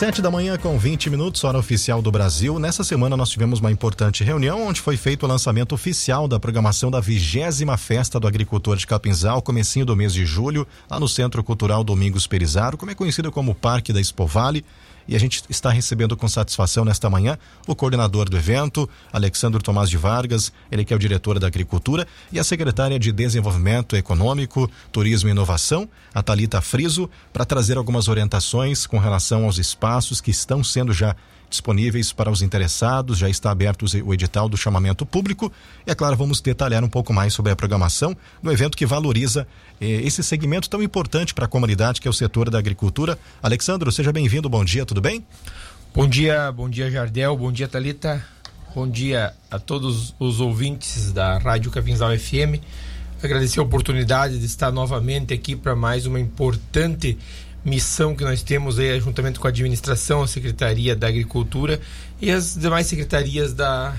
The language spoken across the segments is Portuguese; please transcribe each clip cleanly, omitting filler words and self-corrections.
7h20, hora oficial do Brasil. Nessa semana nós tivemos uma importante reunião onde foi feito o lançamento oficial da programação da 20ª Festa do Agricultor de Capinzal, comecinho do mês de julho, lá no Centro Cultural Domingos Perizaro, como é conhecido como Parque da Expo Vale. E a gente está recebendo com satisfação nesta manhã o coordenador do evento, Alexandro Tomás de Vargas, ele que é o diretor da Agricultura, e a secretária de Desenvolvimento Econômico, Turismo e Inovação, a Thalita Friso, para trazer algumas orientações com relação aos espaços que estão sendo já disponíveis para os interessados. Já está aberto o edital do chamamento público e, é claro, vamos detalhar um pouco mais sobre a programação do evento que valoriza esse segmento tão importante para a comunidade que é o setor da agricultura. Alexandro, seja bem-vindo, bom dia, tudo bem? Bom dia Jardel, bom dia Thalita, bom dia a todos os ouvintes da Rádio Capinzal FM. Agradecer a oportunidade de estar novamente aqui para mais uma importante missão que nós temos aí, juntamente com a administração, a Secretaria da Agricultura e as demais secretarias da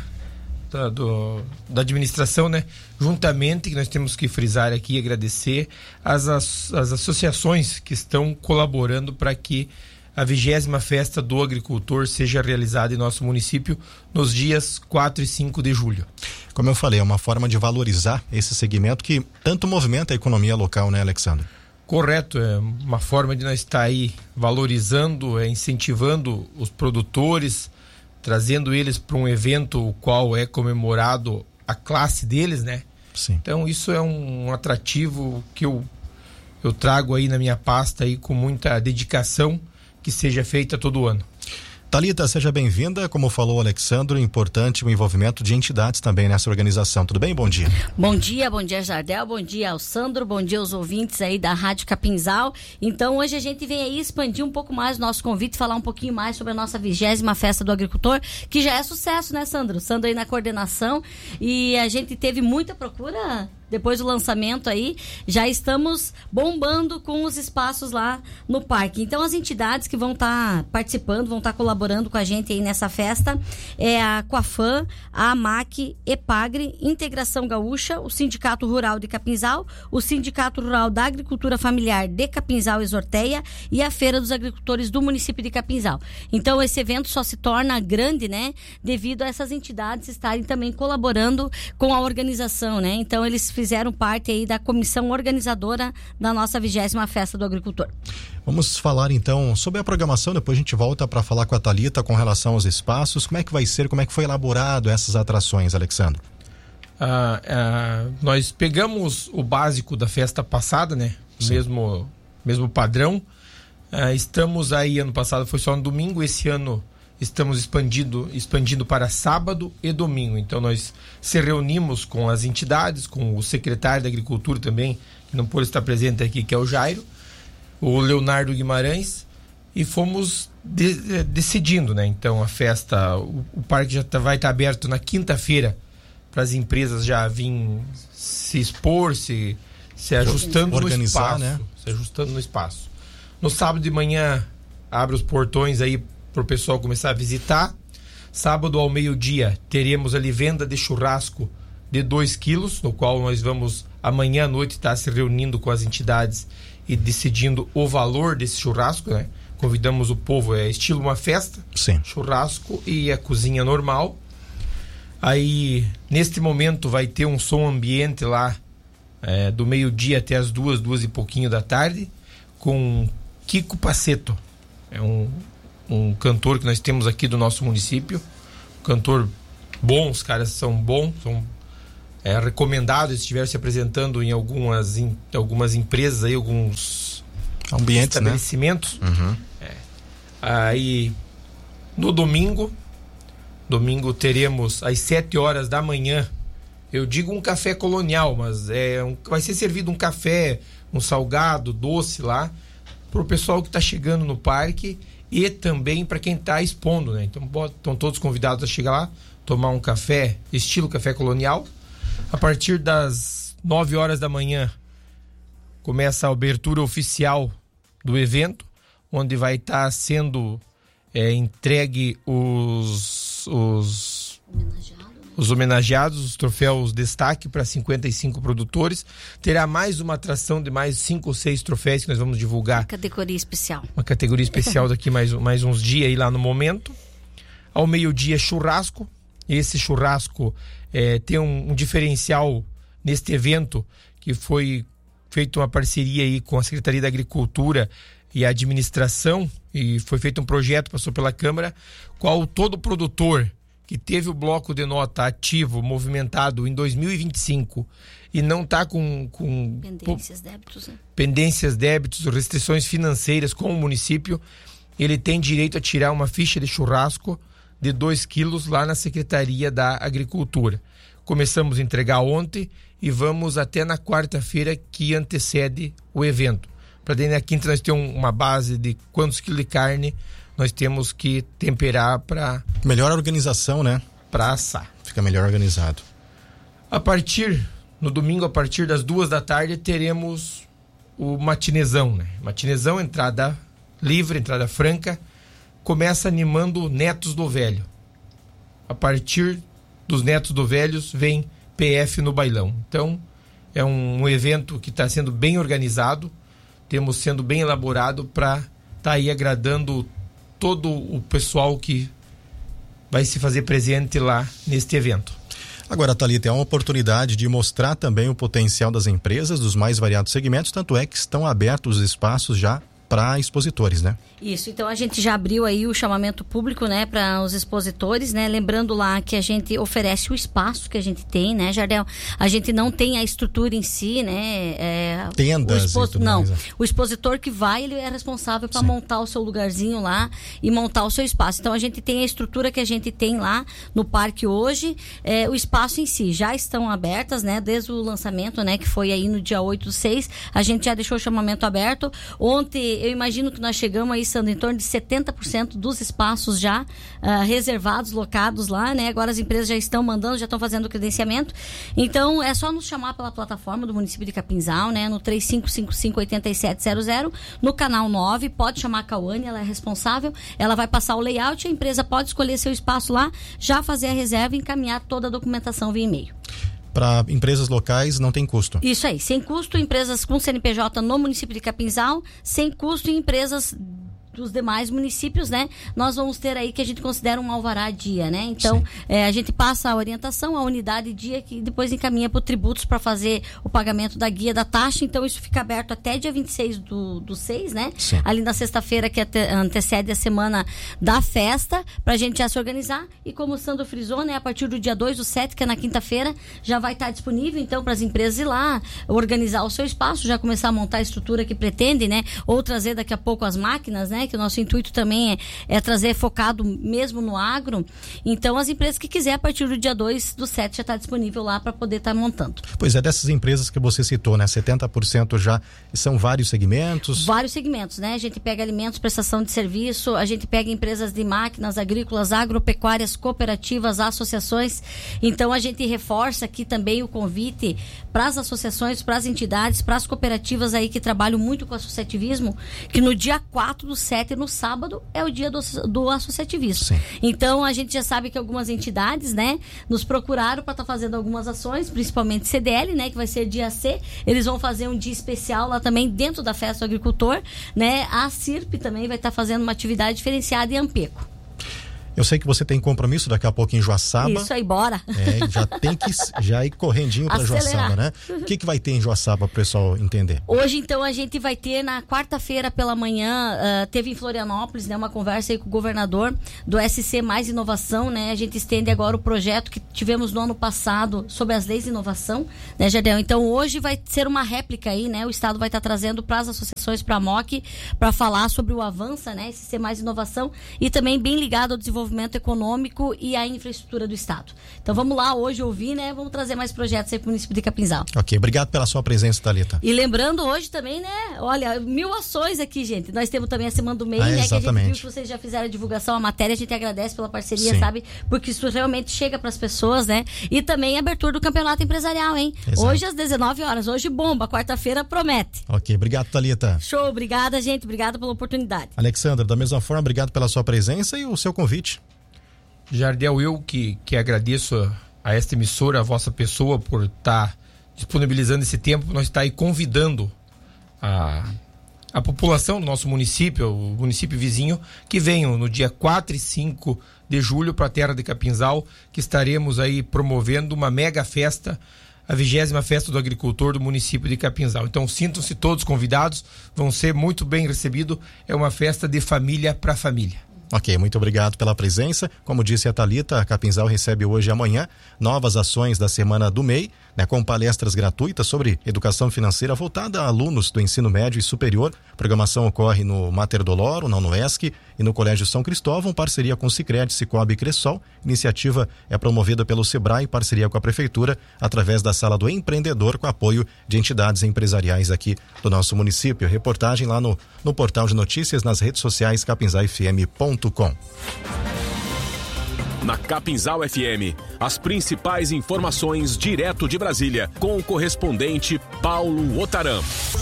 administração, né? Juntamente, que nós temos que frisar aqui e agradecer as associações que estão colaborando para que a 20ª Festa do Agricultor seja realizada em nosso município nos dias 4 e 5 de julho. Como eu falei, é uma forma de valorizar esse segmento que tanto movimenta a economia local, né, Alexandre? Correto, é uma forma de nós estar aí valorizando, incentivando os produtores, trazendo eles para um evento o qual é comemorado a classe deles, né? Sim. Então isso é um atrativo que eu trago aí na minha pasta aí com muita dedicação, que seja feita todo ano. Thalita, seja bem-vinda. Como falou o Alexandro, importante o envolvimento de entidades também nessa organização. Tudo bem? Bom dia. Bom dia Jardel, bom dia Alessandro, bom dia aos ouvintes aí da Rádio Capinzal. Então hoje a gente vem aí expandir um pouco mais o nosso convite, falar um pouquinho mais sobre a nossa 20ª Festa do Agricultor, que já é sucesso, né, Sandro? Sandro aí na coordenação, e a gente teve muita procura. Depois do lançamento aí, já estamos bombando com os espaços lá no parque. Então, as entidades que vão estar participando, vão estar colaborando com a gente aí nessa festa, é a Coafam, a AMAC, EPAGRE, Integração Gaúcha, o Sindicato Rural de Capinzal, o Sindicato Rural da Agricultura Familiar de Capinzal e Sorteia e a Feira dos Agricultores do município de Capinzal. Então, esse evento só se torna grande, né, devido a essas entidades estarem também colaborando com a organização, né? Então, eles fizeram parte aí da comissão organizadora da nossa 20ª Festa do Agricultor. Vamos falar então sobre a programação, depois a gente volta para falar com a Thalita com relação aos espaços. Como é que vai ser, como é que foi elaborado essas atrações, Alexandre? Nós pegamos o básico da festa passada, né? Mesmo padrão. Estamos aí, ano passado foi só no domingo, esse ano estamos expandindo para sábado e domingo. Então nós se reunimos com as entidades, com o secretário da Agricultura também, que não pôde estar presente aqui, que é o Jairo, o Leonardo Guimarães, e fomos decidindo, né? Então a festa, o parque já vai estar aberto na quinta-feira para as empresas já virem se expor, se ajustando no espaço, né? Se ajustando no espaço. No sábado de manhã abre os portões aí para o pessoal começar a visitar. Sábado ao meio-dia teremos ali venda de churrasco de 2 quilos, no qual nós vamos amanhã à noite estar se reunindo com as entidades e decidindo o valor desse churrasco, né? Convidamos o povo, é estilo uma festa. Sim. Churrasco e a cozinha normal. Aí neste momento vai ter um som ambiente lá do meio-dia até as 2 e pouquinho da tarde, com Kiko Paceto. É um cantor que nós temos aqui do nosso município, um cantor bom, os caras são bons, são recomendados, eles estiveram se apresentando em algumas empresas aí, alguns ambientes, estabelecimentos, né? Uhum. Aí no domingo teremos às 7 horas da manhã, eu digo um café colonial, mas vai ser servido um café, um salgado, doce lá, para o pessoal que está chegando no parque e também para quem está expondo, né? Então estão todos convidados a chegar lá, tomar um café, estilo café colonial. A partir das 9 horas da manhã começa a abertura oficial do evento, onde vai estar sendo entregue os os homenageados, os troféus destaque para 55 produtores. Terá mais uma atração de mais 5 ou 6 troféus que nós vamos divulgar. Categoria especial. Uma categoria especial daqui mais uns dias aí lá no momento. Ao meio-dia, churrasco. Esse churrasco tem um diferencial neste evento, que foi feita uma parceria aí com a Secretaria da Agricultura e a Administração, e foi feito um projeto, passou pela Câmara, qual todo produtor que teve o bloco de nota ativo, movimentado em 2025 e não está com pendências, débitos, né? Pendências, débitos, restrições financeiras com o município, ele tem direito a tirar uma ficha de churrasco de 2 quilos lá na Secretaria da Agricultura. Começamos a entregar ontem e vamos até na quarta-feira que antecede o evento. Para daí na quinta nós temos uma base de quantos quilos de carne nós temos que temperar para... Melhor organização, né? Para assar. Fica melhor organizado. No domingo, a partir das 14h, teremos o matinezão, né? Matinezão, entrada livre, entrada franca. Começa animando Netos do Velho. A partir dos Netos do Velhos vem PF no bailão. Então, é um evento que está sendo bem organizado, temos sendo bem elaborado para estar aí agradando todo o pessoal que vai se fazer presente lá neste evento. Agora, Thalita, é uma oportunidade de mostrar também o potencial das empresas dos mais variados segmentos, tanto é que estão abertos os espaços já para expositores, né? Isso, então a gente já abriu aí o chamamento público, né, para os expositores, né, lembrando lá que a gente oferece o espaço que a gente tem, né, Jardel, a gente não tem a estrutura em si, né, tendas e tudo mais, né? O expositor que vai, ele é responsável para montar o seu lugarzinho lá e montar o seu espaço, então a gente tem a estrutura que a gente tem lá no parque hoje, o espaço em si, já estão abertas, né, desde o lançamento, né, que foi aí no dia 8/6, a gente já deixou o chamamento aberto. Ontem, eu imagino que nós chegamos aí, Sandro, em torno de 70% dos espaços já reservados, locados lá, né? Agora as empresas já estão mandando, já estão fazendo o credenciamento. Então, é só nos chamar pela plataforma do município de Capinzal, né? No 3555-8700, no canal 9, pode chamar a Cauane, ela é responsável, ela vai passar o layout, a empresa pode escolher seu espaço lá, já fazer a reserva e encaminhar toda a documentação via e-mail. Para empresas locais não tem custo. Isso aí, sem custo, empresas com CNPJ no município de Capinzal, sem custo em empresas dos demais municípios, né? Nós vamos ter aí que a gente considera um alvará dia, né? Então, a gente passa a orientação, a unidade dia, que depois encaminha para o tributos para fazer o pagamento da guia da taxa. Então, isso fica aberto até dia 26 do 6, né? Sim. Ali na sexta-feira, que antecede a semana da festa, para a gente já se organizar. E como o Sandro frisou, né? A partir do dia 2/7, que é na quinta-feira, já vai estar disponível, então, para as empresas ir lá, organizar o seu espaço, já começar a montar a estrutura que pretende, né? Ou trazer daqui a pouco as máquinas, né? Que o nosso intuito também é trazer focado mesmo no agro. Então, as empresas que quiser, a partir do dia 2/7 já está disponível lá para poder estar montando. Pois é, dessas empresas que você citou, né? 70% já são vários segmentos? Vários segmentos, né? A gente pega alimentos, prestação de serviço, a gente pega empresas de máquinas agrícolas, agropecuárias, cooperativas, associações. Então, a gente reforça aqui também o convite para as associações, para as entidades, para as cooperativas aí que trabalham muito com associativismo, que no dia 4/7, no sábado, é o dia do associativismo. Sim. Então, a gente já sabe que algumas entidades, né, nos procuraram para estar fazendo algumas ações, principalmente CDL, né, que vai ser dia C. Eles vão fazer um dia especial lá também dentro da Festa do Agricultor, né? A CIRP também vai estar fazendo uma atividade diferenciada em Ampeco. Eu sei que você tem compromisso daqui a pouco em Joaçaba. Isso aí, bora. Já tem que ir correndinho para Joaçaba, né? O que vai ter em Joaçaba para o pessoal entender? Hoje, então, a gente vai ter na quarta-feira pela manhã, teve em Florianópolis, né, uma conversa aí com o governador do SC Mais Inovação, né? A gente estende agora o projeto que tivemos no ano passado sobre as leis de inovação, né, Jardel? Então, hoje vai ser uma réplica aí, né? O Estado vai estar trazendo para as associações, para a MOC, para falar sobre o Avança, né? SC Mais Inovação, e também bem ligado ao desenvolvimento econômico e à infraestrutura do Estado. Então vamos lá hoje ouvir, né? Vamos trazer mais projetos aí para o município de Capinzal. Ok, obrigado pela sua presença, Thalita. E lembrando hoje também, né? Olha, 1000 ações aqui, gente. Nós temos também a Semana do MEI, né? Exatamente. Que a gente viu que vocês já fizeram a divulgação, a matéria, a gente agradece pela parceria, Sim. sabe? Porque isso realmente chega para as pessoas, né? E também a abertura do campeonato empresarial, hein? Exato. Hoje às 19 horas, hoje bomba, quarta-feira promete. Ok, obrigado, Thalita. Show, obrigada, gente, obrigada pela oportunidade. Alexandra, da mesma forma, obrigado pela sua presença e o seu convite. Jardel, eu que agradeço a esta emissora, a vossa pessoa, por estar disponibilizando esse tempo, nós está aí convidando a população do nosso município, o município vizinho, que venham no dia 4 e 5 de julho para a terra de Capinzal, que estaremos aí promovendo uma mega festa, a 20ª Festa do Agricultor do município de Capinzal. Então sintam-se todos convidados, vão ser muito bem recebidos, é uma festa de família para família. Ok, muito obrigado pela presença. Como disse a Thalita, a Capinzal recebe hoje e amanhã novas ações da Semana do MEI, com palestras gratuitas sobre educação financeira voltada a alunos do ensino médio e superior. A programação ocorre no Mater Doloro, na UNESC e no Colégio São Cristóvão, parceria com Sicredi, Cicobi e Cressol. Iniciativa é promovida pelo Sebrae, parceria com a Prefeitura, através da Sala do Empreendedor, com apoio de entidades empresariais aqui do nosso município. Reportagem lá no portal de notícias, nas redes sociais capinzalfm.com. Na Capinzal FM, as principais informações direto de Brasília, com o correspondente Paulo Otaram.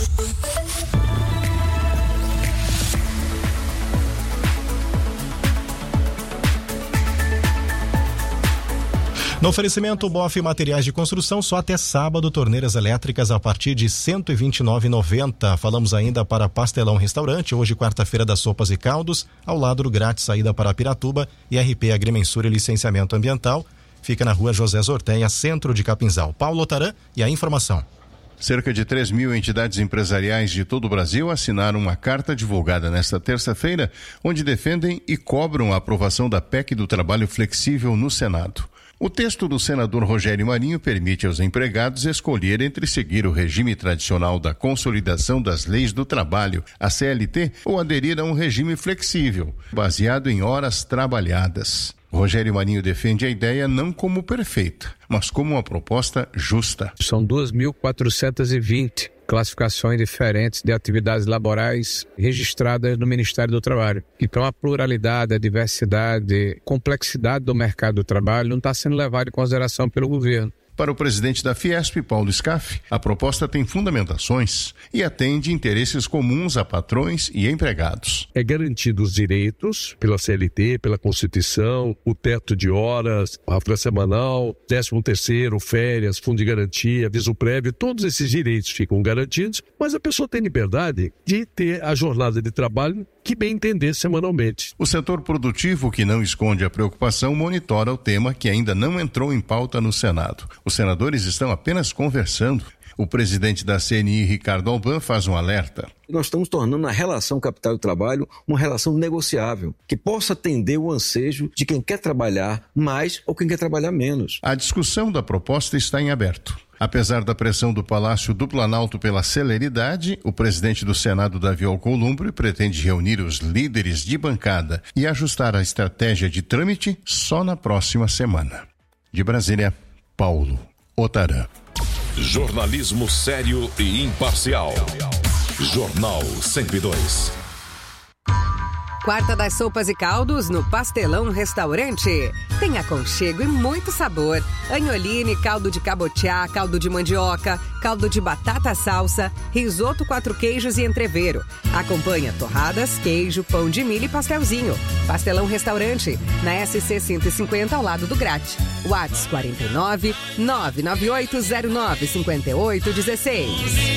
No oferecimento BOF Materiais de Construção, só até sábado, torneiras elétricas a partir de R$ 129,90. Falamos ainda para Pastelão Restaurante, hoje quarta-feira das sopas e caldos, ao lado do grátis saída para Piratuba, e RP Agrimensura e Licenciamento Ambiental. Fica na rua José Zorteia, centro de Capinzal. Paulo Otaram e a informação. Cerca de 3.000 entidades empresariais de todo o Brasil assinaram uma carta divulgada nesta terça-feira, onde defendem e cobram a aprovação da PEC do trabalho flexível no Senado. O texto do senador Rogério Marinho permite aos empregados escolher entre seguir o regime tradicional da Consolidação das Leis do Trabalho, a CLT, ou aderir a um regime flexível, baseado em horas trabalhadas. Rogério Marinho defende a ideia não como perfeita, mas como uma proposta justa. São 2.420 classificações diferentes de atividades laborais registradas no Ministério do Trabalho. Então a pluralidade, a diversidade, a complexidade do mercado do trabalho não está sendo levada em consideração pelo governo. Para o presidente da Fiesp, Paulo Scaff, a proposta tem fundamentações e atende interesses comuns a patrões e empregados. É garantido os direitos pela CLT, pela Constituição, o teto de horas, a folga semanal, 13º, férias, fundo de garantia, aviso prévio, todos esses direitos ficam garantidos, mas a pessoa tem liberdade de ter a jornada de trabalho que bem entender semanalmente. O setor produtivo, que não esconde a preocupação, monitora o tema que ainda não entrou em pauta no Senado. Os senadores estão apenas conversando. O presidente da CNI, Ricardo Alban, faz um alerta. Nós estamos tornando a relação capital e trabalho uma relação negociável, que possa atender o ansejo de quem quer trabalhar mais ou quem quer trabalhar menos. A discussão da proposta está em aberto. Apesar da pressão do Palácio do Planalto pela celeridade, o presidente do Senado, Davi Alcolumbre, pretende reunir os líderes de bancada e ajustar a estratégia de trâmite só na próxima semana. De Brasília, Paulo Otaram. Jornalismo sério e imparcial. Jornal 102. Quarta das sopas e caldos no Pastelão Restaurante. Tem aconchego e muito sabor. Agnoline, caldo de cabotiá, caldo de mandioca, caldo de batata salsa, risoto 4 queijos e entrevero. Acompanha torradas, queijo, pão de milho e pastelzinho. Pastelão Restaurante, na SC 150 ao lado do Grat. WhatsApp 49 99809 5816.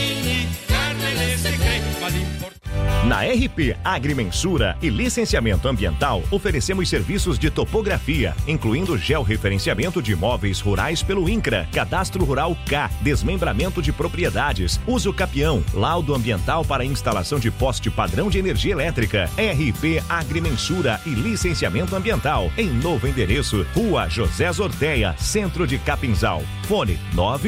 Na RP Agrimensura e Licenciamento Ambiental, oferecemos serviços de topografia, incluindo georreferenciamento de imóveis rurais pelo INCRA, Cadastro Rural K, desmembramento de propriedades, uso capião, laudo ambiental para instalação de poste padrão de energia elétrica. RP Agrimensura e Licenciamento Ambiental, em novo endereço, Rua José Zorteia, centro de Capinzal. Fone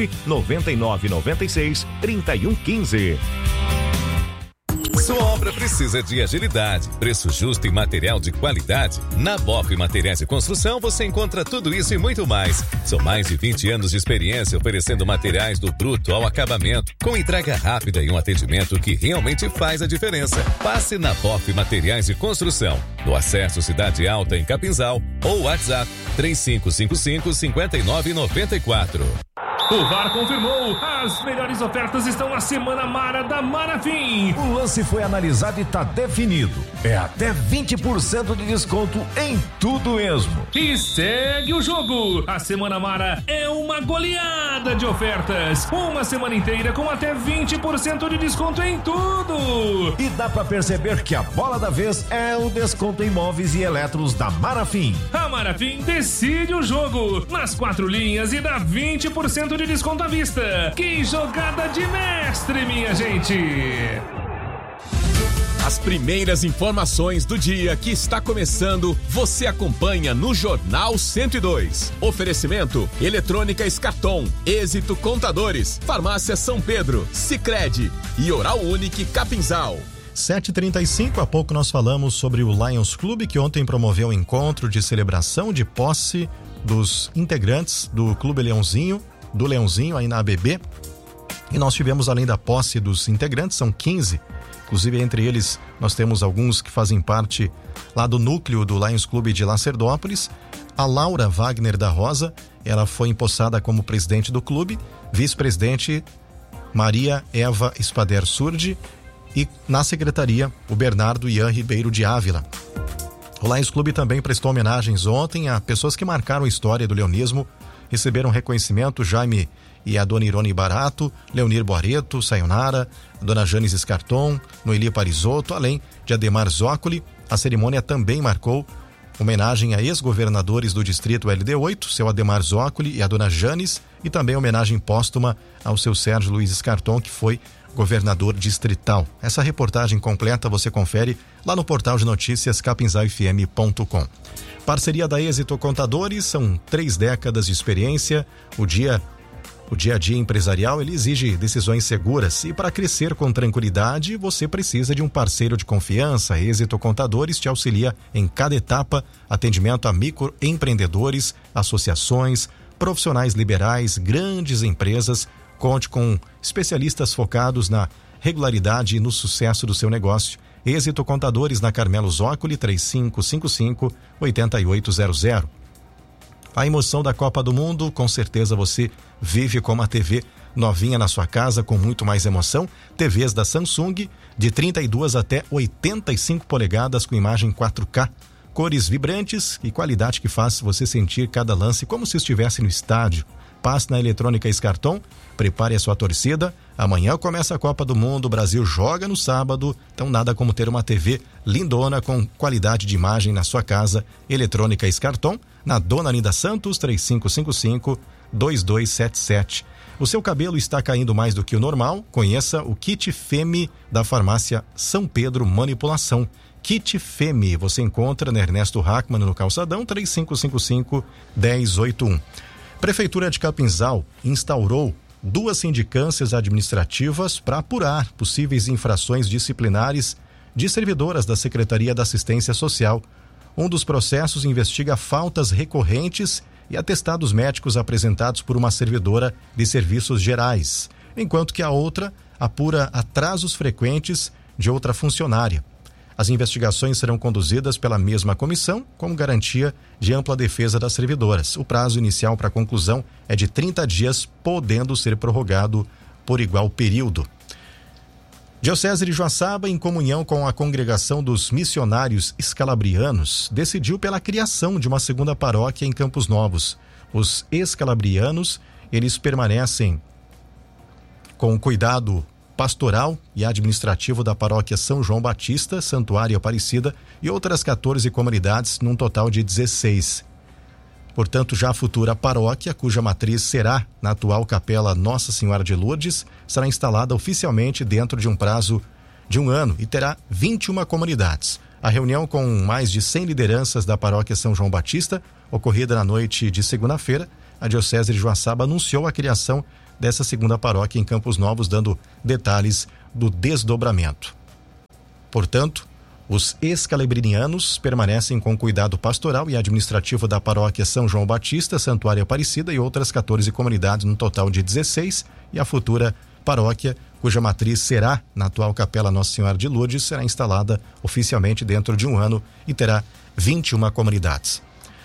99996-3115. Sua obra precisa de agilidade, preço justo e material de qualidade? Na BOF Materiais de Construção você encontra tudo isso e muito mais. São mais de 20 anos de experiência oferecendo materiais do bruto ao acabamento, com entrega rápida e um atendimento que realmente faz a diferença. Passe na BOF Materiais de Construção, no Acesso Cidade Alta em Capinzal, ou WhatsApp 3555-5994. O VAR confirmou. As melhores ofertas estão na Semana Mara da Marafim. O lance foi analisado e está definido. É até 20% de desconto em tudo mesmo. E segue o jogo. A Semana Mara é uma goleada de ofertas. Uma semana inteira com até 20% de desconto em tudo. E dá pra perceber que a bola da vez é o desconto em móveis e eletros da Marafim. A Marafim decide o jogo nas 4 linhas e dá 20% de desconto à vista. Que jogada de mestre, minha gente! As primeiras informações do dia que está começando, você acompanha no Jornal 102. Oferecimento: Eletrônica Escarton, Êxito Contadores, Farmácia São Pedro, Sicredi e Oral Unique Capinzal. 7h35, há pouco nós falamos sobre o Lions Clube, que ontem promoveu um encontro de celebração de posse dos integrantes do Clube Leãozinho, aí na ABB. E nós tivemos, além da posse dos integrantes, são 15. Inclusive, entre eles, nós temos alguns que fazem parte lá do núcleo do Lions Clube de Lacerdópolis. A Laura Wagner da Rosa, ela foi empossada como presidente do clube, vice-presidente Maria Eva Espader Surdi e na secretaria o Bernardo Ian Ribeiro de Ávila. O Lions Clube também prestou homenagens ontem a pessoas que marcaram a história do leonismo, receberam reconhecimento: Jaime e a dona Irone Barato, Leonir Boareto, Sayonara, a dona Janis Escarton, Noeli Parisotto, além de Ademar Zócoli. A cerimônia também marcou homenagem a ex-governadores do distrito LD8, seu Ademar Zócoli e a dona Janis, e também homenagem póstuma ao seu Sérgio Luiz Escarton, que foi governador distrital. Essa reportagem completa você confere lá no portal de notícias capinzalfm.com. Parceria da Êxito Contadores, são 3 décadas de experiência. O dia a dia empresarial, ele exige decisões seguras, e para crescer com tranquilidade, você precisa de um parceiro de confiança. A Êxito Contadores te auxilia em cada etapa: atendimento a microempreendedores, associações, profissionais liberais, grandes empresas. Conte com especialistas focados na regularidade e no sucesso do seu negócio. Êxito Contadores, na Carmelo Zócoli, 3555-8800. A emoção da Copa do Mundo, com certeza você vive com uma TV novinha na sua casa, com muito mais emoção. TVs da Samsung, de 32 até 85 polegadas, com imagem 4K, cores vibrantes e qualidade que faz você sentir cada lance como se estivesse no estádio. Passe na Eletrônica Escarton, prepare a sua torcida. Amanhã começa a Copa do Mundo, o Brasil joga no sábado, então nada como ter uma TV lindona com qualidade de imagem na sua casa. Eletrônica Escarton, na Dona Linda Santos, 3555-2277. O seu cabelo está caindo mais do que o normal? Conheça o Kit Femme da Farmácia São Pedro Manipulação. Kit Femme, você encontra na Ernesto Hackman, no Calçadão, 3555-1081. Prefeitura de Capinzal instaurou 2 sindicâncias administrativas para apurar possíveis infrações disciplinares de servidoras da Secretaria da Assistência Social. Um dos processos investiga faltas recorrentes e atestados médicos apresentados por uma servidora de serviços gerais, enquanto que a outra apura atrasos frequentes de outra funcionária. As investigações serão conduzidas pela mesma comissão, como garantia de ampla defesa das servidoras. O prazo inicial para conclusão é de 30 dias, podendo ser prorrogado por igual período. Diocese de Joaçaba, em comunhão com a Congregação dos Missionários Escalabrianos, decidiu pela criação de uma segunda paróquia em Campos Novos. Os escalabrianos, eles permanecem com cuidado pastoral e administrativo da paróquia São João Batista, Santuário Aparecida e outras 14 comunidades, num total de 16. Portanto, já a futura paróquia, cuja matriz será na atual Capela Nossa Senhora de Lourdes, será instalada oficialmente dentro de um prazo de 1 ano e terá 21 comunidades. A reunião com mais de 100 lideranças da paróquia São João Batista, ocorrida na noite de segunda-feira, a Diocese de Joaçaba anunciou a criação dessa segunda paróquia em Campos Novos, dando detalhes do desdobramento. Portanto, os escalabrinianos permanecem com cuidado pastoral e administrativo da paróquia São João Batista, Santuário Aparecida e outras 14 comunidades, no total de 16, e a futura paróquia, cuja matriz será na atual Capela Nossa Senhora de Lourdes, será instalada oficialmente dentro de 1 ano e terá 21 comunidades.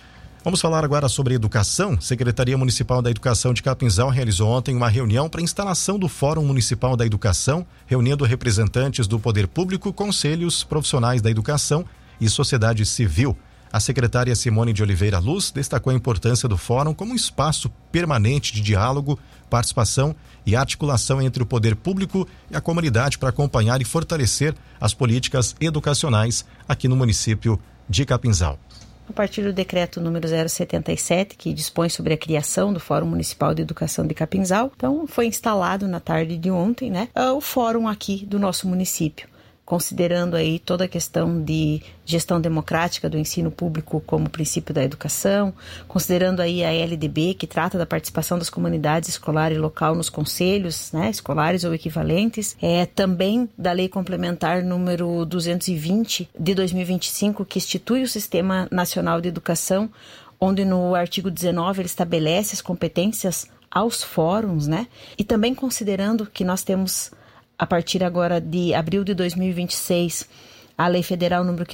Vamos falar agora sobre educação. Secretaria Municipal da Educação de Capinzal realizou ontem uma reunião para a instalação do Fórum Municipal da Educação, reunindo representantes do poder público, conselhos, profissionais da educação e sociedade civil. A secretária Simone de Oliveira Luz destacou a importância do fórum como um espaço permanente de diálogo, participação e articulação entre o poder público e a comunidade para acompanhar e fortalecer as políticas educacionais aqui no município de Capinzal. A partir do decreto número 077, que dispõe sobre a criação do Fórum Municipal de Educação de Capinzal, então foi instalado na tarde de ontem, o fórum aqui do nosso município, considerando aí toda a questão de gestão democrática do ensino público como princípio da educação, considerando aí a LDB, que trata da participação das comunidades escolar e local nos conselhos, escolares ou equivalentes, também da Lei Complementar número 220 de 2025, que institui o Sistema Nacional de Educação, onde no artigo 19 ele estabelece as competências aos fóruns, e também considerando que nós temos, a partir agora de abril de 2026, a Lei Federal número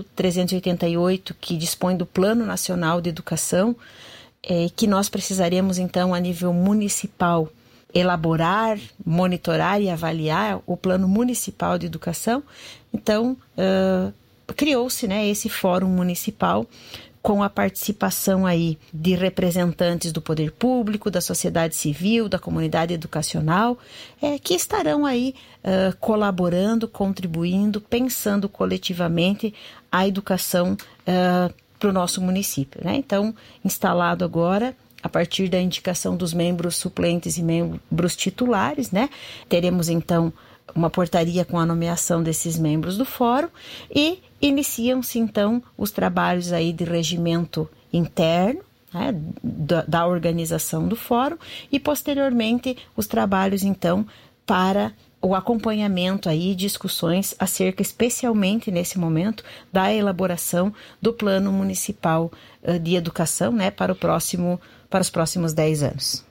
15.388, que dispõe do Plano Nacional de Educação, que nós precisaremos, então, a nível municipal, elaborar, monitorar e avaliar o Plano Municipal de Educação. Então, criou-se esse Fórum Municipal, com a participação aí de representantes do poder público, da sociedade civil, da comunidade educacional, que estarão aí colaborando, contribuindo, pensando coletivamente a educação para o nosso município, Então, instalado agora, a partir da indicação dos membros suplentes e membros titulares, teremos então uma portaria com a nomeação desses membros do fórum e iniciam-se então os trabalhos aí de regimento interno, da organização do fórum e posteriormente os trabalhos então para o acompanhamento aí, discussões acerca especialmente nesse momento da elaboração do Plano Municipal de Educação, para os próximos 10 anos.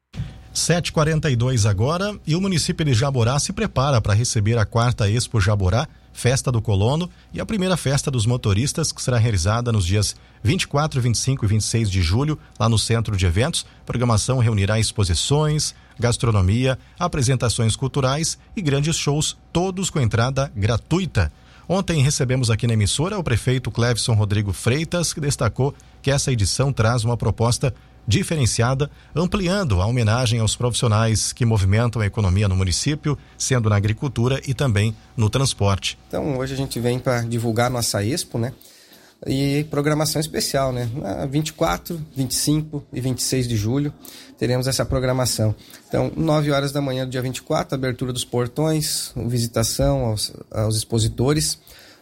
7h42 agora, e o município de Jaborá se prepara para receber a 4ª Expo Jaborá, Festa do Colono, e a primeira festa dos motoristas, que será realizada nos dias 24, 25 e 26 de julho, lá no Centro de Eventos. A programação reunirá exposições, gastronomia, apresentações culturais e grandes shows, todos com entrada gratuita. Ontem recebemos aqui na emissora o prefeito Clevson Rodrigo Freitas, que destacou que essa edição traz uma proposta diferenciada, ampliando a homenagem aos profissionais que movimentam a economia no município, sendo na agricultura e também no transporte. Então, hoje a gente vem para divulgar nossa Expo, e programação especial, 24, 25 e 26 de julho teremos essa programação. Então, 9 horas da manhã do dia 24, abertura dos portões, visitação aos expositores,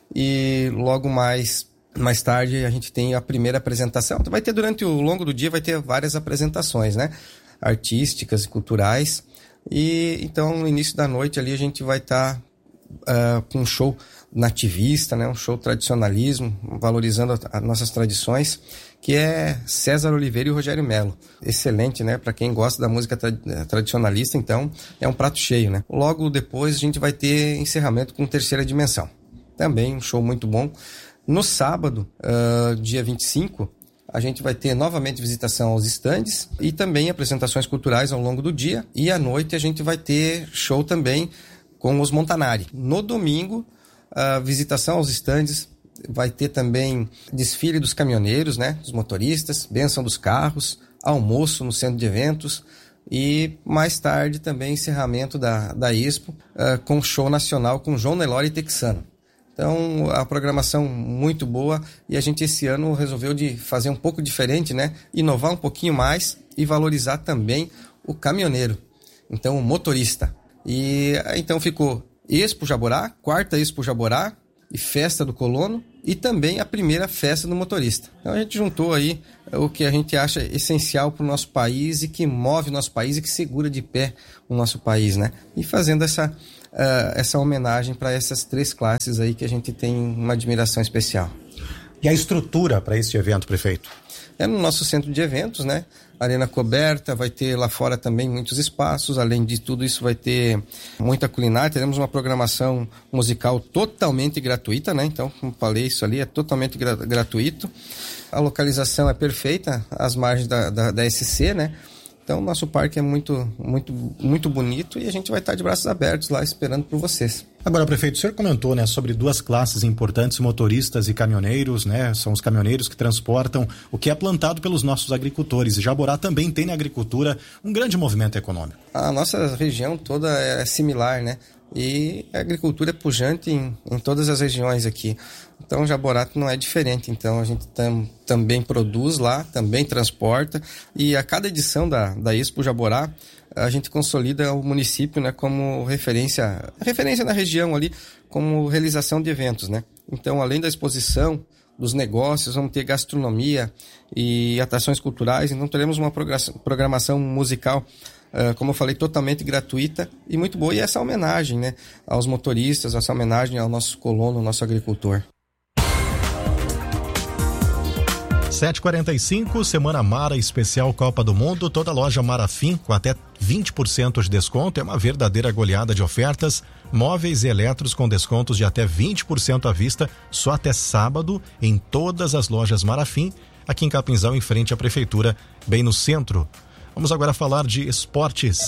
e logo mais tarde a gente tem a primeira apresentação. Vai ter durante o longo do dia, vai ter várias apresentações, artísticas e culturais. E então no início da noite ali a gente vai estar com um show nativista, um show tradicionalismo, valorizando as nossas tradições, que é César Oliveira e Rogério Melo. Excelente, para quem gosta da música tradicionalista, então é um prato cheio, Logo depois a gente vai ter encerramento com Terceira Dimensão. Também um show muito bom. No sábado, dia 25, a gente vai ter novamente visitação aos estandes e também apresentações culturais ao longo do dia. E à noite a gente vai ter show também com os Montanari. No domingo, a visitação aos estandes, vai ter também desfile dos caminhoneiros, dos motoristas, bênção dos carros, almoço no centro de eventos e mais tarde também encerramento da Expo com show nacional com João Nelore e Texano. Então, a programação muito boa e a gente esse ano resolveu de fazer um pouco diferente, inovar um pouquinho mais e valorizar também o caminhoneiro, então o motorista. E então ficou Expo Jaborá, 4ª Expo Jaborá e Festa do Colono e também a primeira festa do motorista. Então a gente juntou aí o que a gente acha essencial para o nosso país e que move o nosso país e que segura de pé o nosso país, E fazendo essa homenagem para essas 3 classes aí que a gente tem uma admiração especial. E a estrutura para este evento, prefeito? é no nosso centro de eventos, né? Arena coberta, vai ter lá fora também muitos espaços, além de tudo isso vai ter muita culinária, teremos uma programação musical totalmente gratuita, né? Então, como falei, isso ali é totalmente gratuito. A localização é perfeita, às margens da SC, né? Então, nosso parque é muito, muito, muito bonito e a gente vai estar de braços abertos lá esperando por vocês. Agora, prefeito, o senhor comentou, né, sobre duas classes importantes, motoristas e caminhoneiros, né? São os caminhoneiros que transportam o que é plantado pelos nossos agricultores. E Jaborá também tem na agricultura um grande movimento econômico. A nossa região toda é similar, né? E a agricultura é pujante em todas as regiões aqui. Então, Jaborá não é diferente. Então, a gente também produz lá, também transporta. E a cada edição da Expo Jaborá, a gente consolida o município, né, como referência na região ali, como realização de eventos, né? Então, além da exposição dos negócios, vamos ter gastronomia e atrações culturais. Então, teremos uma programação musical, como eu falei, totalmente gratuita e muito boa. E essa homenagem, né, aos motoristas, essa homenagem ao nosso colono, ao nosso agricultor. 7h45, Semana Mara Especial Copa do Mundo, toda loja Marafim com até 20% de desconto, é uma verdadeira goleada de ofertas, móveis e eletros com descontos de até 20% à vista, só até sábado em todas as lojas Marafim, aqui em Capinzal, em frente à prefeitura, bem no centro. Vamos agora falar de esportes.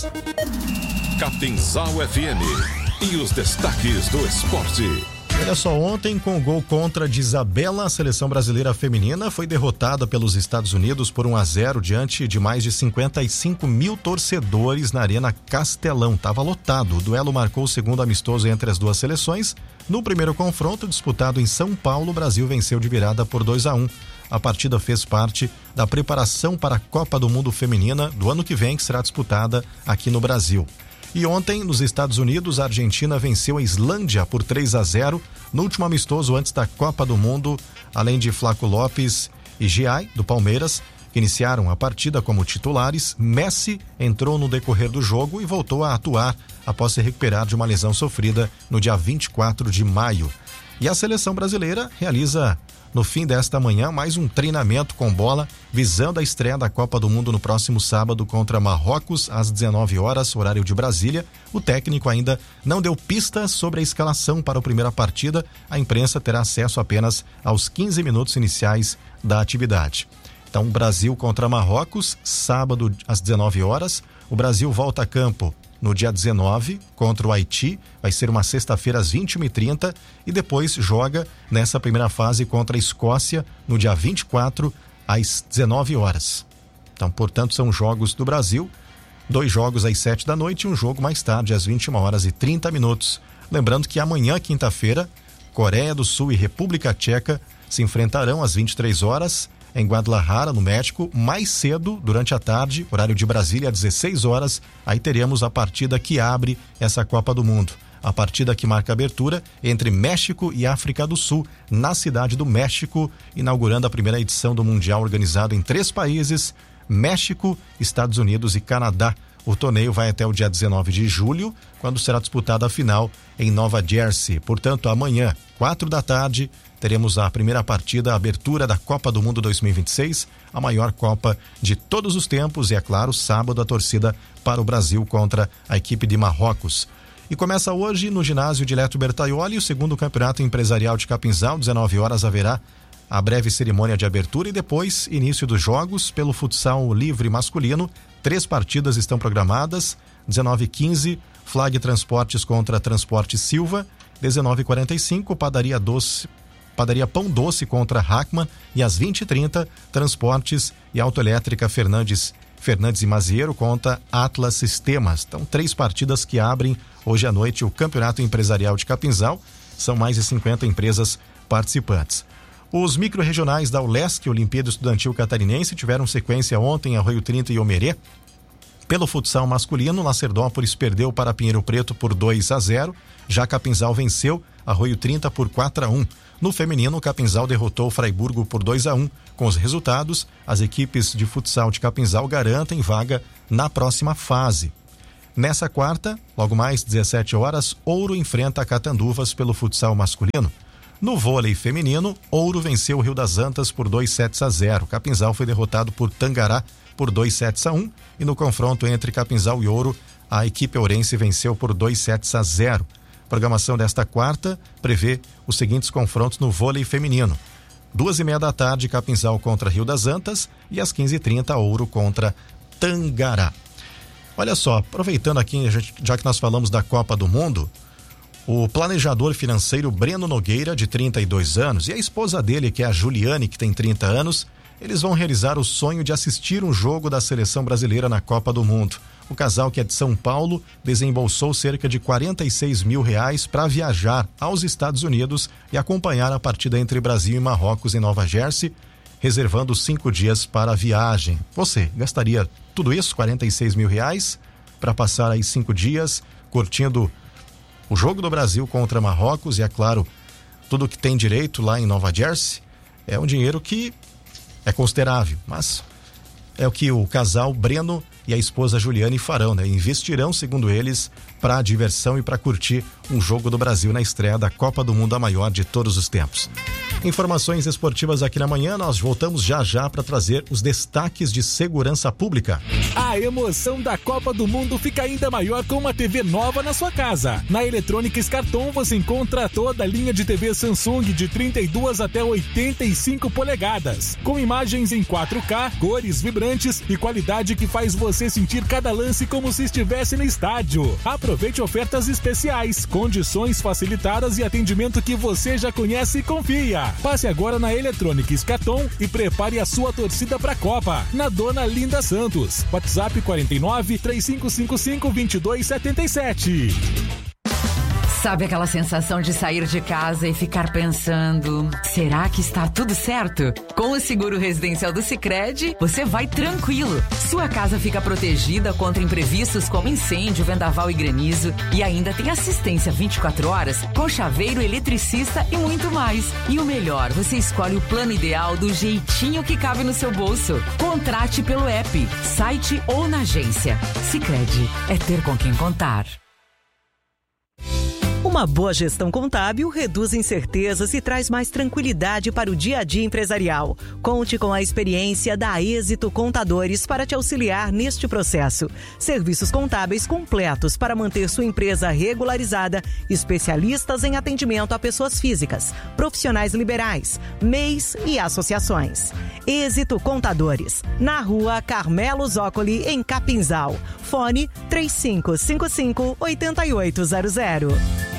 Capinzal FM e os destaques do esporte. Olha só, ontem com o gol contra de Isabela, a seleção brasileira feminina foi derrotada pelos Estados Unidos por 1-0 diante de mais de 55 mil torcedores na Arena Castelão. Tava lotado. O duelo marcou o segundo amistoso entre as duas seleções. No primeiro confronto, disputado em São Paulo, o Brasil venceu de virada por 2-1. A partida fez parte da preparação para a Copa do Mundo Feminina do ano que vem, que será disputada aqui no Brasil. E ontem, nos Estados Unidos, a Argentina venceu a Islândia por 3-0 no último amistoso antes da Copa do Mundo, além de Flaco Lopes e Giai, do Palmeiras, que iniciaram a partida como titulares. Messi entrou no decorrer do jogo e voltou a atuar após se recuperar de uma lesão sofrida no dia 24 de maio. E a seleção brasileira realiza, no fim desta manhã, mais um treinamento com bola, visando a estreia da Copa do Mundo no próximo sábado contra Marrocos, às 19 horas, horário de Brasília. O técnico ainda não deu pistas sobre a escalação para a primeira partida. A imprensa terá acesso apenas aos 15 minutos iniciais da atividade. Então, Brasil contra Marrocos, sábado às 19 horas. O Brasil volta a campo no dia 19 contra o Haiti, vai ser uma sexta-feira às 21h30 e depois joga nessa primeira fase contra a Escócia no dia 24 às 19 horas. Então, portanto, são jogos do Brasil, 2 jogos às 7 da noite e um jogo mais tarde às 21h30. Lembrando que amanhã, quinta-feira, Coreia do Sul e República Tcheca se enfrentarão às 23 horas em Guadalajara, no México. Mais cedo, durante a tarde, horário de Brasília, às 16 horas, aí teremos a partida que abre essa Copa do Mundo. A partida que marca a abertura entre México e África do Sul, na cidade do México, inaugurando a primeira edição do Mundial organizado em 3 países, México, Estados Unidos e Canadá. O torneio vai até o dia 19 de julho, quando será disputada a final em Nova Jersey. Portanto, amanhã, 4 da tarde, teremos a primeira partida, a abertura da Copa do Mundo 2026, a maior Copa de todos os tempos, e é claro, sábado a torcida para o Brasil contra a equipe de Marrocos. E começa hoje no ginásio de Leto Bertaioli o segundo campeonato empresarial de Capinzal. 19 horas haverá a breve cerimônia de abertura e depois início dos jogos pelo futsal livre masculino. 3 partidas estão programadas. 19h15, Flag Transportes contra Transporte Silva. 19h45, Padaria Pão Doce contra Hackman, e às 20h30, Transportes e Autoelétrica Fernandes e Mazieiro contra Atlas Sistemas. Então, 3 partidas que abrem hoje à noite o Campeonato Empresarial de Capinzal. São mais de 50 empresas participantes. Os micro-regionais da ULESC, Olimpíada Estudantil Catarinense, tiveram sequência ontem em Arroio 30 e Omerê. Pelo futsal masculino, Lacerdópolis perdeu para Pinheiro Preto por 2-0. Já Capinzal venceu Arroio 30 por 4-1. No feminino, Capinzal derrotou Fraiburgo por 2-1. Com os resultados, as equipes de futsal de Capinzal garantem vaga na próxima fase. Nessa quarta, logo mais 17 horas, Ouro enfrenta a Catanduvas pelo futsal masculino. No vôlei feminino, Ouro venceu o Rio das Antas por 2-0. Capinzal foi derrotado por Tangará por 2-1. E no confronto entre Capinzal e Ouro, a equipe ourense venceu por 2-0. A programação desta quarta prevê os seguintes confrontos no vôlei feminino. 2:30 da tarde, Capinzal contra Rio das Antas, e às 15h30, Ouro contra Tangará. Olha só, aproveitando aqui, já que nós falamos da Copa do Mundo, o planejador financeiro Breno Nogueira, de 32 anos, e a esposa dele, que é a Juliane, que tem 30 anos, eles vão realizar o sonho de assistir um jogo da seleção brasileira na Copa do Mundo. O casal, que é de São Paulo, desembolsou cerca de R$46 mil para viajar aos Estados Unidos e acompanhar a partida entre Brasil e Marrocos em Nova Jersey, reservando 5 dias para a viagem. Você gastaria tudo isso, R$46 mil, para passar aí 5 dias curtindo o jogo do Brasil contra Marrocos e, é claro, tudo que tem direito lá em Nova Jersey? É um dinheiro que é considerável, mas é o que o casal Breno e a esposa Juliane farão, né? Investirão, segundo eles, para a diversão e para curtir um jogo do Brasil na estreia da Copa do Mundo, a maior de todos os tempos. Informações esportivas aqui na manhã, nós voltamos já para trazer os destaques de segurança pública. A emoção da Copa do Mundo fica ainda maior com uma TV nova na sua casa. Na Eletrônica Escarton você encontra toda a linha de TV Samsung de 32 até 85 polegadas, com imagens em 4K, cores vibrantes e qualidade que faz você sentir cada lance como se estivesse no estádio. Aproveite ofertas especiais, condições facilitadas e atendimento que você já conhece e confia. Passe agora na Eletrônica Escarton e prepare a sua torcida para a Copa, na Dona Linda Santos. WhatsApp 49 3555 2277. Sabe aquela sensação de sair de casa e ficar pensando, será que está tudo certo? Com o seguro residencial do Sicredi, você vai tranquilo. Sua casa fica protegida contra imprevistos como incêndio, vendaval e granizo, e ainda tem assistência 24 horas com chaveiro, eletricista e muito mais. E o melhor, você escolhe o plano ideal do jeitinho que cabe no seu bolso. Contrate pelo app, site ou na agência. Sicredi, é ter com quem contar. Uma boa gestão contábil reduz incertezas e traz mais tranquilidade para o dia a dia empresarial. Conte com a experiência da Êxito Contadores para te auxiliar neste processo. Serviços contábeis completos para manter sua empresa regularizada, especialistas em atendimento a pessoas físicas, profissionais liberais, MEIs e associações. Êxito Contadores, na Rua Carmelo Zócoli, em Capinzal. Fone 3555-8800.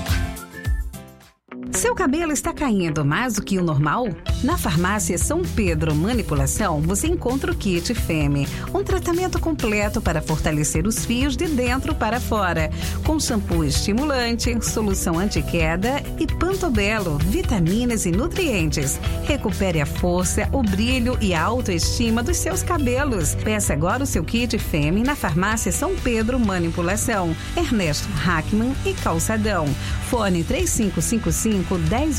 Seu cabelo está caindo mais do que o normal? Na Farmácia São Pedro Manipulação, você encontra o Kit Femme, um tratamento completo para fortalecer os fios de dentro para fora, com shampoo estimulante, solução anti-queda e Pantobelo, vitaminas e nutrientes. Recupere a força, o brilho e a autoestima dos seus cabelos. Peça agora o seu Kit Femme na Farmácia São Pedro Manipulação, Ernesto Hackman e Calçadão. Fone 3555-1081.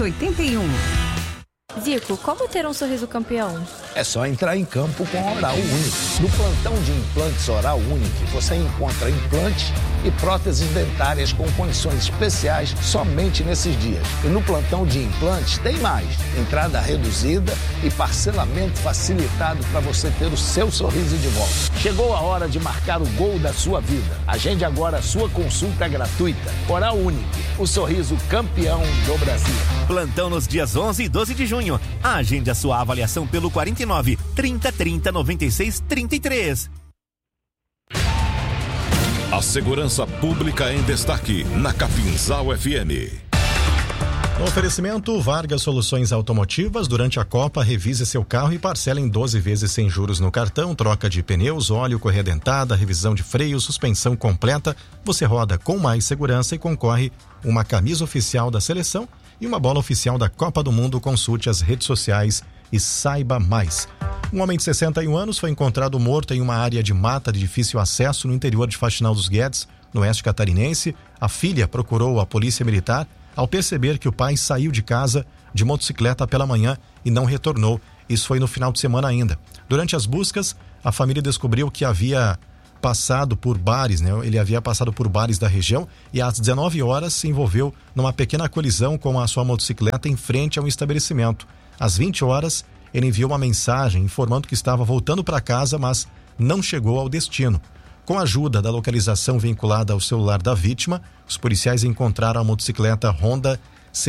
Zico, como ter um sorriso campeão? É só entrar em campo com a Oral Unique. No plantão de implantes Oral Unique, você encontra implantes e próteses dentárias com condições especiais somente nesses dias. E no plantão de implantes tem mais. Entrada reduzida e parcelamento facilitado para você ter o seu sorriso de volta. Chegou a hora de marcar o gol da sua vida. Agende agora a sua consulta gratuita. Oral Unique, o sorriso campeão do Brasil. Plantão nos dias 11 e 12 de junho. Agende a sua avaliação pelo 49 30 30 96 33. A segurança pública em destaque na Capinzal FM. No oferecimento Vargas Soluções Automotivas, durante a Copa, revise seu carro e parcela em 12 vezes sem juros no cartão, troca de pneus, óleo, correia dentada, revisão de freio, suspensão completa. Você roda com mais segurança e concorre uma camisa oficial da seleção e uma bola oficial da Copa do Mundo. Consulte as redes sociais e saiba mais. Um homem de 61 anos foi encontrado morto em uma área de mata de difícil acesso no interior de Faxinal dos Guedes, no oeste catarinense. A filha procurou a polícia militar ao perceber que o pai saiu de casa de motocicleta pela manhã e não retornou. Isso foi no final de semana ainda. Durante as buscas, a família descobriu que havia passado por bares, né? Ele havia passado por bares da região e às 19 horas se envolveu numa pequena colisão com a sua motocicleta em frente a um estabelecimento. Às 20 horas, ele enviou uma mensagem informando que estava voltando para casa, mas não chegou ao destino. Com a ajuda da localização vinculada ao celular da vítima, os policiais encontraram a motocicleta Honda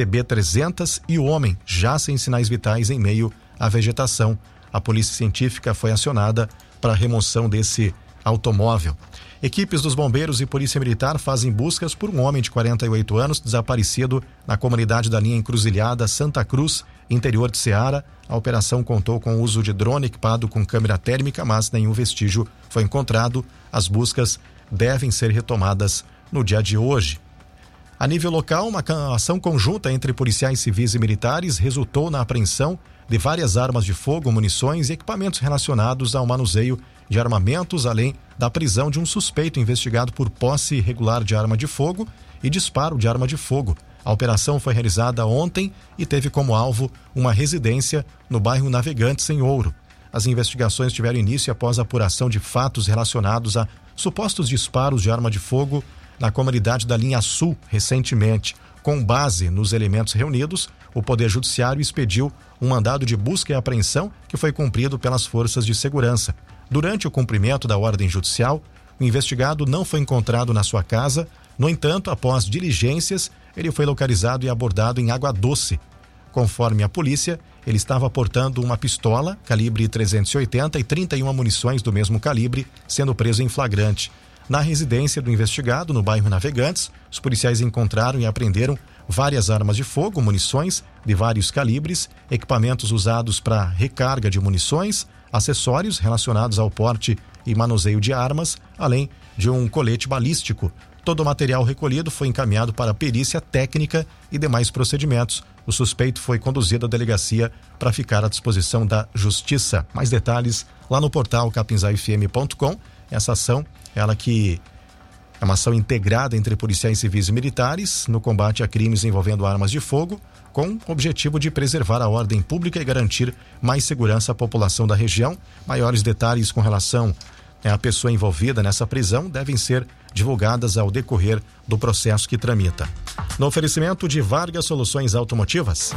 CB300 e o homem já sem sinais vitais em meio à vegetação. A polícia científica foi acionada para a remoção desse automóvel. Equipes dos bombeiros e polícia militar fazem buscas por um homem de 48 anos desaparecido na comunidade da linha Encruzilhada Santa Cruz, interior de Ceará. A operação contou com o uso de drone equipado com câmera térmica, mas nenhum vestígio foi encontrado. As buscas devem ser retomadas no dia de hoje. A nível local, uma ação conjunta entre policiais civis e militares resultou na apreensão de várias armas de fogo, munições e equipamentos relacionados ao manuseio de armamentos, além da prisão de um suspeito investigado por posse irregular de arma de fogo e disparo de arma de fogo. A operação foi realizada ontem e teve como alvo uma residência no bairro Navegantes, em Ouro. As investigações tiveram início após a apuração de fatos relacionados a supostos disparos de arma de fogo na comunidade da Linha Sul recentemente. Com base nos elementos reunidos, o Poder Judiciário expediu um mandado de busca e apreensão que foi cumprido pelas forças de segurança. Durante o cumprimento da ordem judicial, o investigado não foi encontrado na sua casa. No entanto, após diligências, ele foi localizado e abordado em Água Doce. Conforme a polícia, ele estava portando uma pistola calibre 380 e 31 munições do mesmo calibre, sendo preso em flagrante. Na residência do investigado, no bairro Navegantes, os policiais encontraram e apreenderam várias armas de fogo, munições de vários calibres, equipamentos usados para recarga de munições, acessórios relacionados ao porte e manuseio de armas, além de um colete balístico. Todo o material recolhido foi encaminhado para perícia técnica e demais procedimentos. O suspeito foi conduzido à delegacia para ficar à disposição da Justiça. Mais detalhes lá no portal capinzalfm.com. Essa ação, ela que é uma ação integrada entre policiais civis e militares no combate a crimes envolvendo armas de fogo, com o objetivo de preservar a ordem pública e garantir mais segurança à população da região. Maiores detalhes com relação à pessoa envolvida nessa prisão devem ser divulgadas ao decorrer do processo que tramita. No oferecimento de Vargas Soluções Automotivas.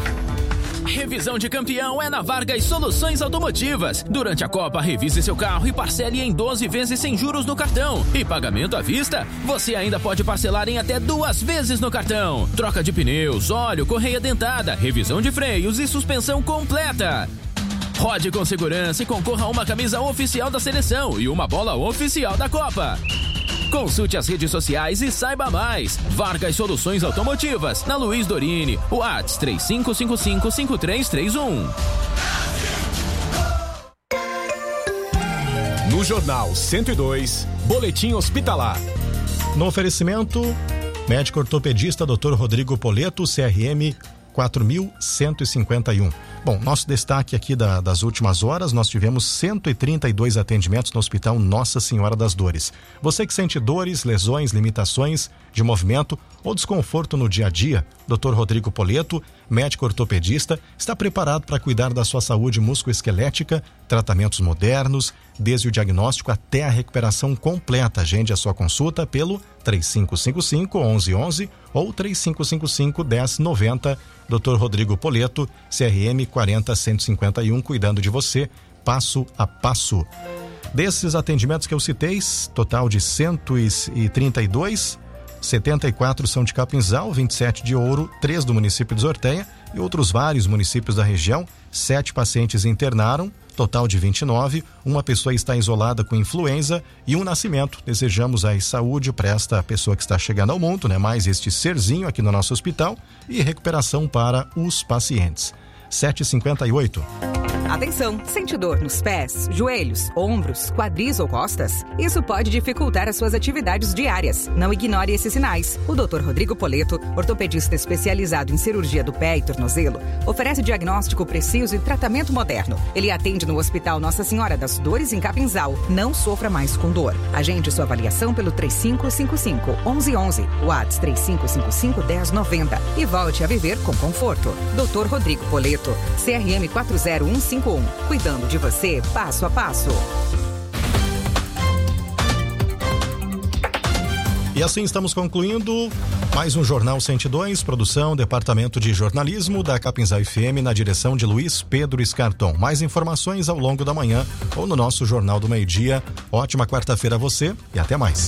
Revisão de campeão é na Vargas Soluções Automotivas. Durante a Copa, revise seu carro e parcele em 12 vezes sem juros no cartão. E pagamento à vista, você ainda pode parcelar em até 2 vezes no cartão. Troca de pneus, óleo, correia dentada, revisão de freios e suspensão completa. Rode com segurança e concorra a uma camisa oficial da seleção e uma bola oficial da Copa. Consulte as redes sociais e saiba mais. Vargas Soluções Automotivas, na Luiz Dorini, WhatsApp 3555-5331. No Jornal 102, Boletim Hospitalar. No oferecimento, médico ortopedista Dr. Rodrigo Poleto, CRM 4151. Bom, nosso destaque aqui das últimas horas, nós tivemos 132 atendimentos no Hospital Nossa Senhora das Dores. Você que sente dores, lesões, limitações de movimento ou desconforto no dia a dia, Dr. Rodrigo Poleto, médico ortopedista, está preparado para cuidar da sua saúde musculoesquelética, tratamentos modernos, desde o diagnóstico até a recuperação completa. Agende a sua consulta pelo 3555-1111 ou 3555-1090. Dr. Rodrigo Poleto, CRM 40151, cuidando de você, passo a passo. Desses atendimentos que eu citei, total de 132, 74 são de Capinzal, 27 de Ouro, 3 do município de Ortenha e outros vários municípios da região. 7 pacientes internaram, total de 29. Uma pessoa está isolada com influenza e um nascimento. Desejamos aí saúde para esta pessoa que está chegando ao mundo, né? Mais este serzinho aqui no nosso hospital e recuperação para os pacientes. 7h58. Atenção, sente dor nos pés, joelhos, ombros, quadris ou costas? Isso pode dificultar as suas atividades diárias. Não ignore esses sinais. O Dr. Rodrigo Poleto, ortopedista especializado em cirurgia do pé e tornozelo, oferece diagnóstico preciso e tratamento moderno. Ele atende no Hospital Nossa Senhora das Dores, em Capinzal. Não sofra mais com dor. Agende sua avaliação pelo 3555-1111, WhatsApp 3555-1090 e volte a viver com conforto. Dr. Rodrigo Poleto, CRM 40151, cuidando de você passo a passo. E assim estamos concluindo mais um Jornal 102, produção, Departamento de Jornalismo da Capinzal FM, na direção de Luiz Pedro Escarton. Mais informações ao longo da manhã ou no nosso Jornal do Meio-Dia. Ótima quarta-feira a você e até mais.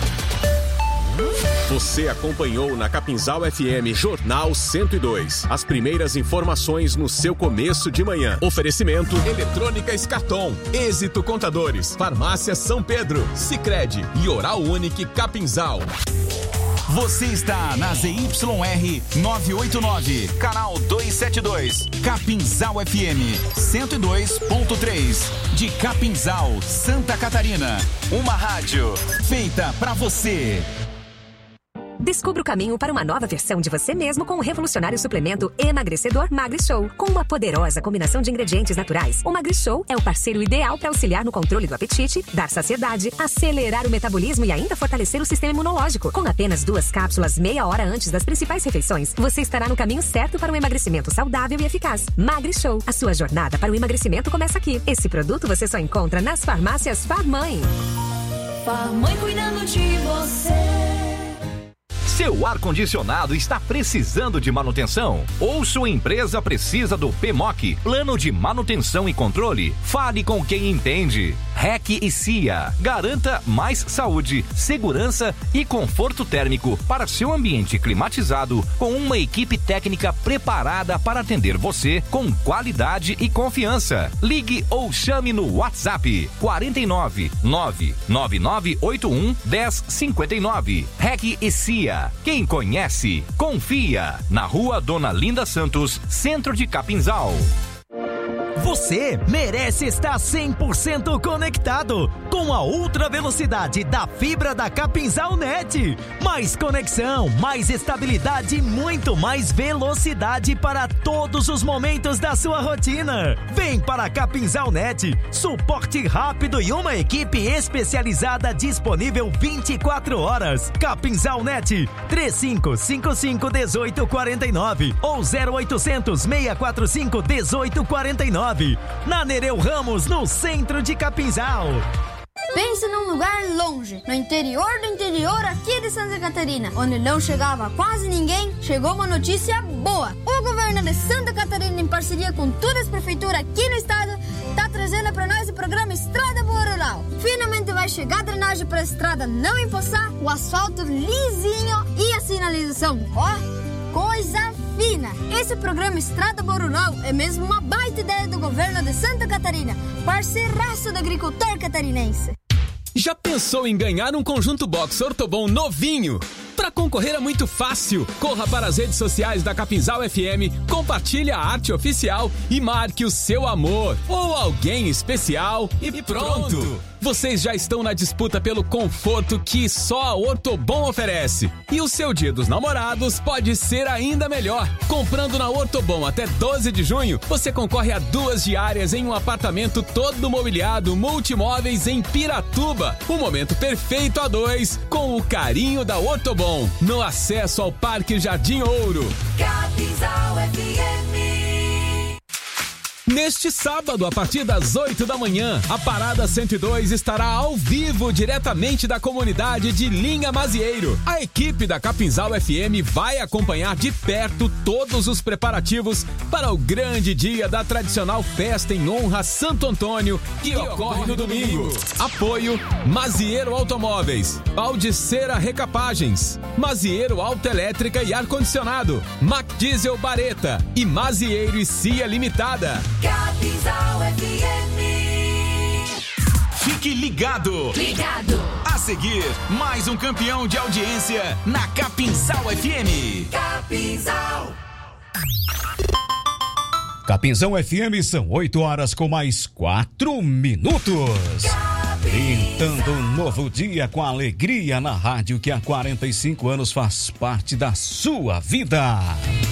Você acompanhou na Capinzal FM Jornal 102. As primeiras informações no seu começo de manhã. Oferecimento Eletrônica Escarton, Êxito Contadores, Farmácia São Pedro, Sicredi e Oral Unique Capinzal. Você está na ZYR 989, canal 272, Capinzal FM 102.3, de Capinzal, Santa Catarina. Uma rádio feita pra você. Descubra o caminho para uma nova versão de você mesmo com o revolucionário suplemento emagrecedor MagriShow. Com uma poderosa combinação de ingredientes naturais, o MagriShow é o parceiro ideal para auxiliar no controle do apetite, dar saciedade, acelerar o metabolismo e ainda fortalecer o sistema imunológico. Com apenas 2 cápsulas meia hora antes das principais refeições, você estará no caminho certo para um emagrecimento saudável e eficaz. MagriShow, a sua jornada para o emagrecimento começa aqui. Esse produto você só encontra nas farmácias Farmãe. Farmãe cuidando de você. Seu ar-condicionado está precisando de manutenção? Ou sua empresa precisa do PMOC, Plano de Manutenção e Controle? Fale com quem entende. REC e CIA. Garanta mais saúde, segurança e conforto térmico para seu ambiente climatizado, com uma equipe técnica preparada para atender você com qualidade e confiança. Ligue ou chame no WhatsApp 49 99981 1059. REC e CIA. Quem conhece, confia. Na Rua Dona Linda Santos, centro de Capinzal. Você merece estar 100% conectado com a ultra velocidade da fibra da Capinzal Net. Mais conexão, mais estabilidade e muito mais velocidade para todos os momentos da sua rotina. Vem para a Capinzal Net, suporte rápido e uma equipe especializada disponível 24 horas. Capinzal Net, 3555-1849 ou 0800-645-1849. Na Nereu Ramos, no centro de Capinzal. Pense num lugar longe, no interior do interior aqui de Santa Catarina, onde não chegava quase ninguém. Chegou uma notícia boa. O governo de Santa Catarina, em parceria com todas as prefeituras aqui no estado, está trazendo para nós o programa Estrada Boa Rural. Finalmente vai chegar a drenagem para a estrada não empoçar, o asfalto lisinho e a sinalização. Ó, coisa fina. Esse programa Estrada Boa Rural é mesmo uma baita ideia do governo de Santa Catarina, parceiraço do agricultor catarinense. Já pensou em ganhar um conjunto box Ortobon novinho? Para concorrer é muito fácil. Corra para as redes sociais da Capinzal FM, compartilhe a arte oficial e marque o seu amor ou alguém especial e pronto! Vocês já estão na disputa pelo conforto que só a Ortobon oferece. E o seu dia dos namorados pode ser ainda melhor. Comprando na Ortobon até 12 de junho, você concorre a 2 diárias em um apartamento todo mobiliado multimóveis em Piratuba. Um momento perfeito a 2, com o carinho da Ortobon. No acesso ao Parque Jardim Ouro. Capinzal FM. Neste sábado, a partir das 8 da manhã, a Parada 102 estará ao vivo diretamente da comunidade de Linha Mazieiro. A equipe da Capinzal FM vai acompanhar de perto todos os preparativos para o grande dia da tradicional festa em honra a Santo Antônio, que ocorre no domingo. Apoio Mazieiro Automóveis, Baldiceira Recapagens, Mazieiro Autoelétrica e Ar-Condicionado, Mac Diesel Bareta e Mazieiro e CIA Limitada. Capinzal FM. Fique ligado. Ligado. A seguir, mais um campeão de audiência na Capinzal FM. Capinzal. Capinzal FM, são 8 horas com mais 4 minutos. Pintando um novo dia com alegria na rádio que há 45 anos faz parte da sua vida.